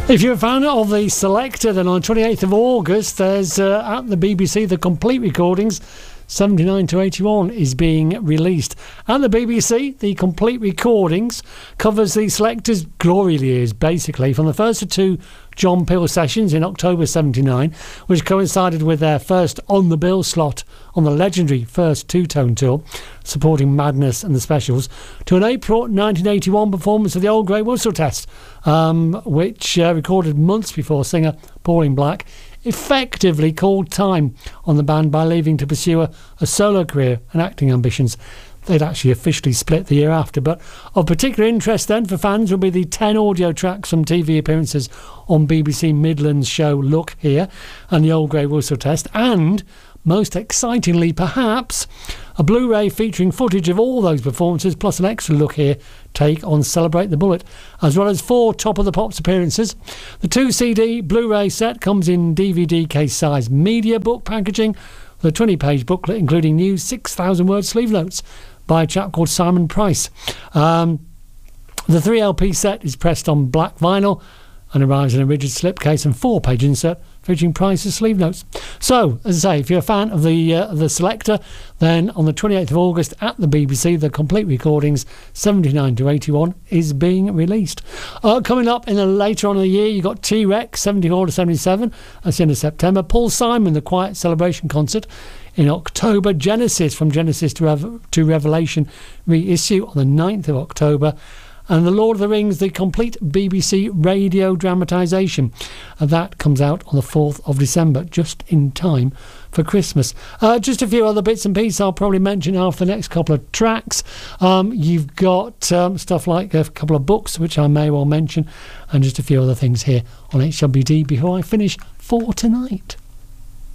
If you're a fan of the Selector, then on 28th of August, there's at the BBC the complete recordings. 79 to 81 is being released. At the BBC, the complete recordings covers the Selector's glory years, basically, from the first of two John Peel sessions in October 79, which coincided with their first on the bill slot on the legendary first two-tone tour, supporting Madness and the Specials, to an April 1981 performance of the Old Grey Whistle Test, which recorded months before singer Pauline Black effectively called time on the band by leaving to pursue a solo career and acting ambitions. They'd actually officially split the year after, but of particular interest then for fans will be the 10 audio tracks from TV appearances on BBC Midlands show Look Here and the Old Grey Whistle Test, and most excitingly perhaps a Blu-ray featuring footage of all those performances plus an extra Look Here take on Celebrate the Bullet, as well as 4 Top of the Pops appearances. The 2 CD Blu-ray set comes in DVD case size media book packaging with a 20-page booklet including new 6,000 word sleeve notes by a chap called Simon Price. The 3 LP set is pressed on black vinyl and arrives in a rigid slipcase and 4-page insert featuring Price's sleeve notes. So, as I say, if you're a fan of the Selector, then on the 28th of August at the BBC, the complete recordings 79 to 81 is being released. Coming up later on in the year, you've got T-Rex 74 to 77. That's the end of September. Paul Simon, the Quiet Celebration concert in October. Genesis, from Genesis to Revelation reissue on the 9th of October. And The Lord of the Rings, the complete BBC radio dramatisation. That comes out on the 4th of December, just in time for Christmas. Just a few other bits and pieces I'll probably mention after the next couple of tracks. You've got stuff like a couple of books, which I may well mention, and just a few other things here on HWD before I finish for tonight.